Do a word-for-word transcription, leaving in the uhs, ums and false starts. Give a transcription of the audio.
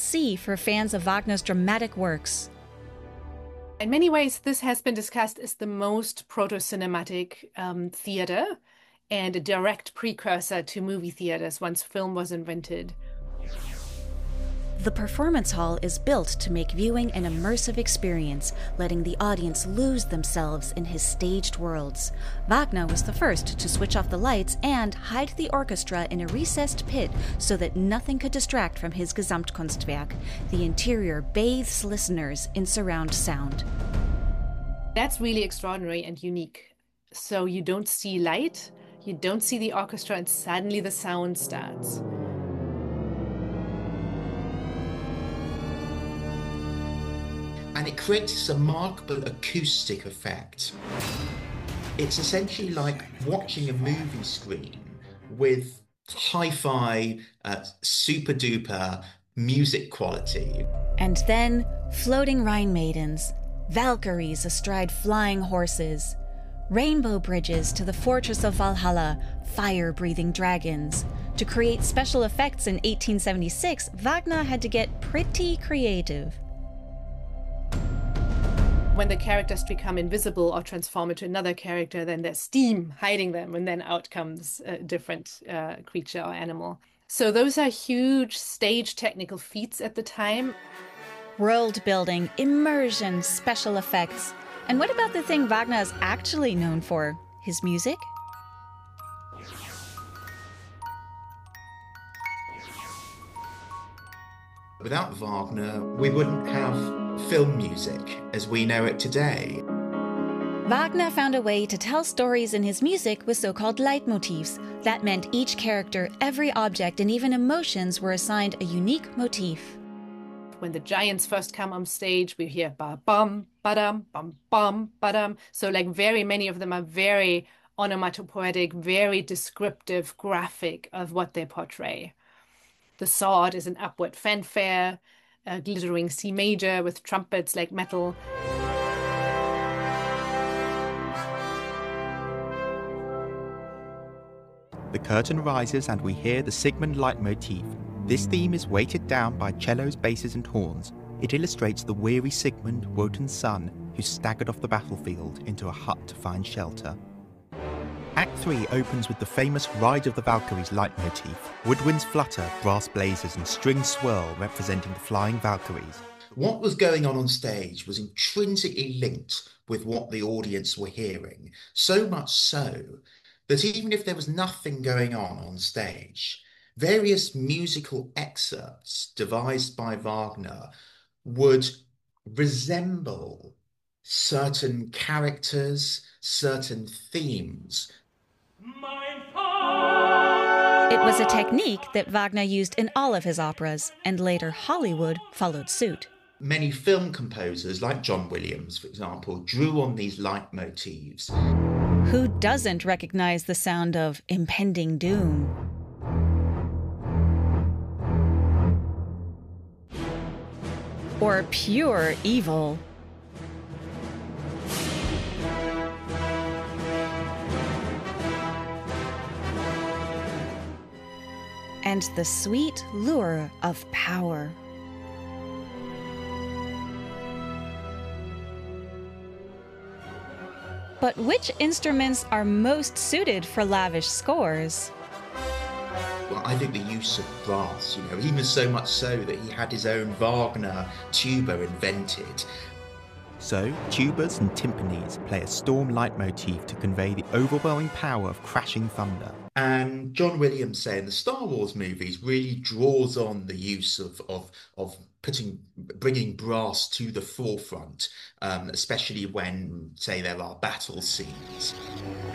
must-see for fans of Wagner's dramatic works. In many ways, this has been discussed as the most proto-cinematic um, theater and a direct precursor to movie theaters once film was invented. The performance hall is built to make viewing an immersive experience, letting the audience lose themselves in his staged worlds. Wagner was the first to switch off the lights and hide the orchestra in a recessed pit so that nothing could distract from his Gesamtkunstwerk. The interior bathes listeners in surround sound. That's really extraordinary and unique. So you don't see light, you don't see the orchestra, and suddenly the sound starts. And it creates this remarkable acoustic effect. It's essentially like watching a movie screen with hi-fi, uh, super-duper music quality. And then, floating Rhine maidens, Valkyries astride flying horses, rainbow bridges to the fortress of Valhalla, fire-breathing dragons. To create special effects in eighteen seventy-six, Wagner had to get pretty creative. When the characters become invisible or transform into another character, then there's steam hiding them, and then out comes a different uh, creature or animal. So those are huge stage technical feats at the time. World building, immersion, special effects. And what about the thing Wagner is actually known for? His music? Without Wagner, we wouldn't have film music as we know it today. Wagner found a way to tell stories in his music with so-called leitmotifs. That meant each character, every object, and even emotions were assigned a unique motif. When the giants first come on stage, we hear ba-bum, ba-dum, bum-bum, ba-dum. So like very many of them are very onomatopoetic, very descriptive, graphic of what they portray. The sword is an upward fanfare, a glittering C major with trumpets like metal. The curtain rises and we hear the Sigmund leitmotif. This theme is weighted down by cellos, basses and horns. It illustrates the weary Sigmund, Wotan's son, who staggered off the battlefield into a hut to find shelter. Act three opens with the famous Ride of the Valkyries leitmotif. Woodwinds flutter, brass blazes and strings swirl, representing the flying Valkyries. What was going on on stage was intrinsically linked with what the audience were hearing, so much so that even if there was nothing going on on stage, various musical excerpts devised by Wagner would resemble certain characters, certain themes. It was a technique that Wagner used in all of his operas, and later Hollywood followed suit. Many film composers, like John Williams, for example, drew on these leitmotifs. Who doesn't recognize the sound of impending doom? Or pure evil? And the sweet lure of power. But which instruments are most suited for lavish scores? Well, I think the use of brass, you know, even so much so that he had his own Wagner tuba invented. So, tubas and timpanis play a storm leitmotif to convey the overwhelming power of crashing thunder. And John Williams, say, in the Star Wars movies, really draws on the use of of of putting bringing brass to the forefront, um, especially when, say, there are battle scenes.